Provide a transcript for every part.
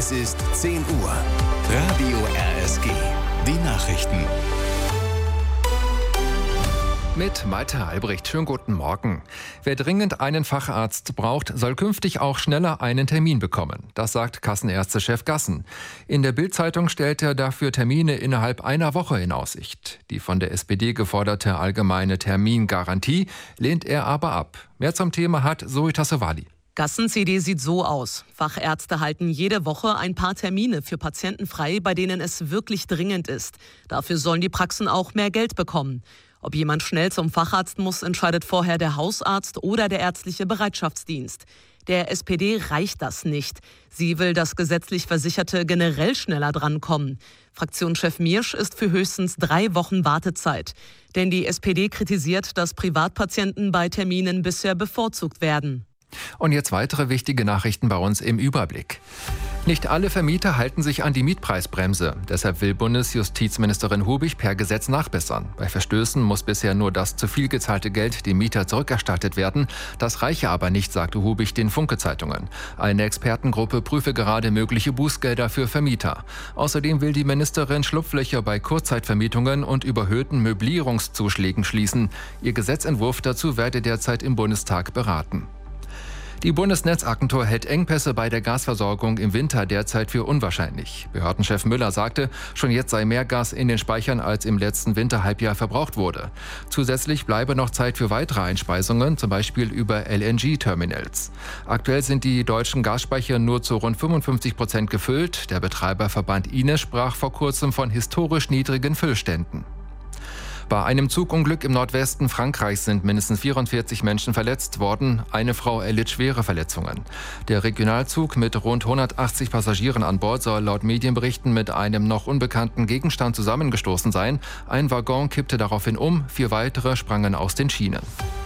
Es ist 10 Uhr. Radio RSG. Die Nachrichten. Mit Malte Albrecht. Schönen guten Morgen. Wer dringend einen Facharzt braucht, soll künftig auch schneller einen Termin bekommen. Das sagt Kassenärztechef Gassen. In der Bild-Zeitung stellt er dafür Termine innerhalb einer Woche in Aussicht. Die von der SPD geforderte allgemeine Termingarantie lehnt er aber ab. Mehr zum Thema hat Zoe Tassovali. Gassen-CD sieht so aus. Fachärzte halten jede Woche ein paar Termine für Patienten frei, bei denen es wirklich dringend ist. Dafür sollen die Praxen auch mehr Geld bekommen. Ob jemand schnell zum Facharzt muss, entscheidet vorher der Hausarzt oder der ärztliche Bereitschaftsdienst. Der SPD reicht das nicht. Sie will, dass gesetzlich Versicherte generell schneller drankommen. Fraktionschef Miersch ist für höchstens 3 Wochen Wartezeit. Denn die SPD kritisiert, dass Privatpatienten bei Terminen bisher bevorzugt werden. Und jetzt weitere wichtige Nachrichten bei uns im Überblick. Nicht alle Vermieter halten sich an die Mietpreisbremse. Deshalb will Bundesjustizministerin Hubig per Gesetz nachbessern. Bei Verstößen muss bisher nur das zu viel gezahlte Geld dem Mieter zurückerstattet werden. Das reiche aber nicht, sagte Hubig den Funke-Zeitungen. Eine Expertengruppe prüfe gerade mögliche Bußgelder für Vermieter. Außerdem will die Ministerin Schlupflöcher bei Kurzzeitvermietungen und überhöhten Möblierungszuschlägen schließen. Ihr Gesetzentwurf dazu werde derzeit im Bundestag beraten. Die Bundesnetzagentur hält Engpässe bei der Gasversorgung im Winter derzeit für unwahrscheinlich. Behördenchef Müller sagte, schon jetzt sei mehr Gas in den Speichern, als im letzten Winterhalbjahr verbraucht wurde. Zusätzlich bleibe noch Zeit für weitere Einspeisungen, zum Beispiel über LNG-Terminals. Aktuell sind die deutschen Gasspeicher nur zu rund 55% gefüllt. Der Betreiberverband INE sprach vor kurzem von historisch niedrigen Füllständen. Bei einem Zugunglück im Nordwesten Frankreichs sind mindestens 44 Menschen verletzt worden. Eine Frau erlitt schwere Verletzungen. Der Regionalzug mit rund 180 Passagieren an Bord soll laut Medienberichten mit einem noch unbekannten Gegenstand zusammengestoßen sein. Ein Waggon kippte daraufhin um, 4 weitere sprangen aus den Schienen.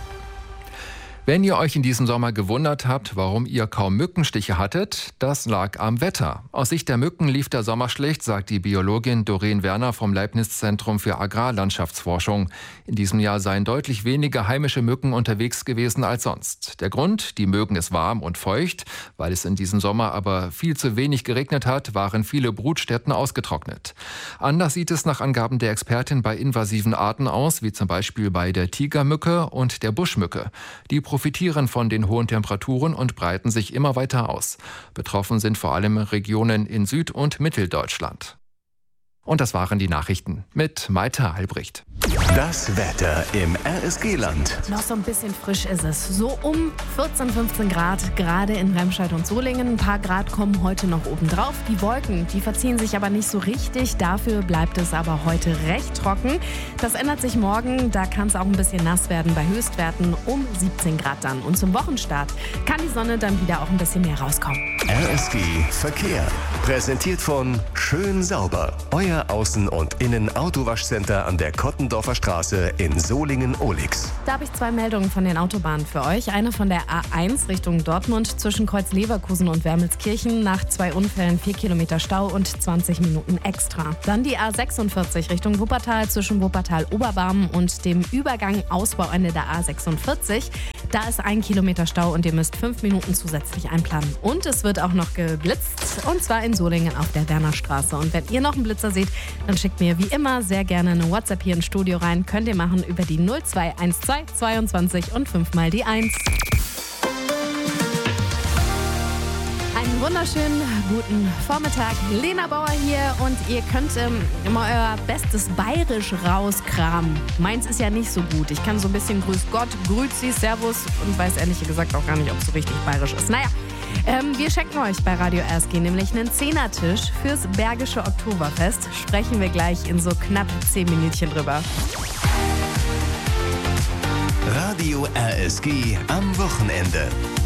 Wenn ihr euch in diesem Sommer gewundert habt, warum ihr kaum Mückenstiche hattet, das lag am Wetter. Aus Sicht der Mücken lief der Sommer schlecht, sagt die Biologin Doreen Werner vom Leibniz-Zentrum für Agrarlandschaftsforschung. In diesem Jahr seien deutlich weniger heimische Mücken unterwegs gewesen als sonst. Der Grund, die mögen es warm und feucht. Weil es in diesem Sommer aber viel zu wenig geregnet hat, waren viele Brutstätten ausgetrocknet. Anders sieht es nach Angaben der Expertin bei invasiven Arten aus, wie zum Beispiel bei der Tigermücke und der Buschmücke. Die profitieren von den hohen Temperaturen und breiten sich immer weiter aus. Betroffen sind vor allem Regionen in Süd- und Mitteldeutschland. Und das waren die Nachrichten mit Malte Albrecht. Das Wetter im RSG-Land. Noch so ein bisschen frisch ist es. So um 14, 15 Grad, gerade in Remscheid und Solingen. Ein paar Grad kommen heute noch obendrauf. Die Wolken, die verziehen sich aber nicht so richtig. Dafür bleibt es aber heute recht trocken. Das ändert sich morgen. Da kann es auch ein bisschen nass werden bei Höchstwerten um 17 Grad dann. Und zum Wochenstart kann die Sonne dann wieder auch ein bisschen mehr rauskommen. RSG Verkehr. Präsentiert von Schön Sauber. Euer Außen- und Innen-Autowaschcenter an der Kottendorfer Straße in Solingen-Ohlix. Da habe ich 2 Meldungen von den Autobahnen für euch. Eine von der A1 Richtung Dortmund zwischen Kreuz-Leverkusen und Wermelskirchen. Nach 2 Unfällen 4 Kilometer Stau und 20 Minuten extra. Dann die A46 Richtung Wuppertal zwischen Wuppertal-Oberbarm und dem Übergang Ausbauende der A46. Da ist 1 Kilometer Stau und ihr müsst 5 Minuten zusätzlich einplanen. Und es wird auch noch geblitzt, und zwar in Solingen auf der Wernerstraße. Und wenn ihr noch einen Blitzer seht, dann schickt mir wie immer sehr gerne eine WhatsApp hier ins Studio rein. Könnt ihr machen über die 0212 22 und 5 mal die 1. Einen wunderschönen guten Vormittag. Lena Bauer hier und ihr könnt immer euer bestes Bayerisch rauskramen. Meins ist ja nicht so gut. Ich kann so ein bisschen Grüß Gott, Grüezi, Servus und weiß ehrlich gesagt auch gar nicht, ob es so richtig bayerisch ist. Naja, wir schenken euch bei Radio RSG nämlich einen 10er-Tisch fürs Bergische Oktoberfest. Sprechen wir gleich in so knapp 10 Minütchen drüber. Radio RSG am Wochenende.